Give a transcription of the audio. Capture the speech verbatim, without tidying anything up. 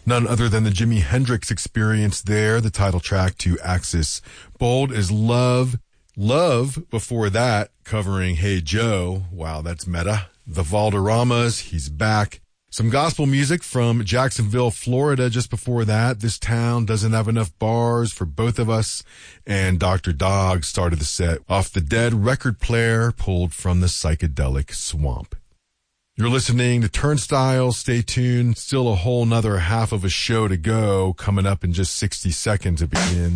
None other than the Jimi Hendrix Experience there, the title track to Axis. Bold as Love. Love, before that, covering Hey Joe. Wow, that's meta. The Valderramas, he's back. Some gospel music from Jacksonville, Florida just before that. This town doesn't have enough bars for both of us. And Doctor Dog started the set off the Dead record player pulled from the psychedelic swamp. You're listening to Turnstile. Stay tuned. Still a whole nother half of a show to go coming up in just sixty seconds to begin.